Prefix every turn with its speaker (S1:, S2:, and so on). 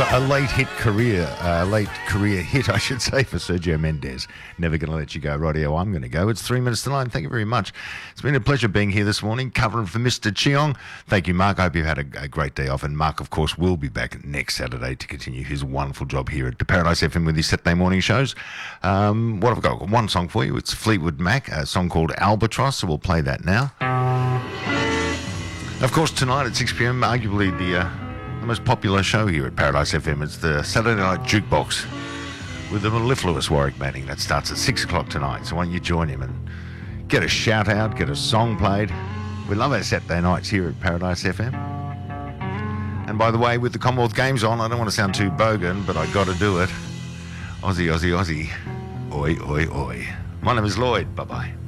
S1: a late career hit, I should say, for Sergio Mendes. Never Gonna Let You Go. Rightio, I'm going to go. It's 3 minutes to 9. Thank you very much. It's been a pleasure being here this morning, covering for Mr. Cheong. Thank you, Mark. I hope you've had a great day off. And Mark, of course, will be back next Saturday to continue his wonderful job here at Paradise FM with his Saturday morning shows. What have I got? I've got one song for you. It's Fleetwood Mac, a song called Albatross, so we'll play that now. Of course, tonight at 6 p.m, arguably the most popular show here at Paradise FM. It's the Saturday Night Jukebox with the mellifluous Warwick Manning. That starts at 6 o'clock tonight. So why don't you join him and get a shout out, get a song played. We love our Saturday nights here at Paradise FM. And by the way, with the Commonwealth Games on, I don't want to sound too bogan, but I got to do it. Aussie, Aussie, Aussie. Oi, oi, oi. My name is Lloyd. Bye-bye.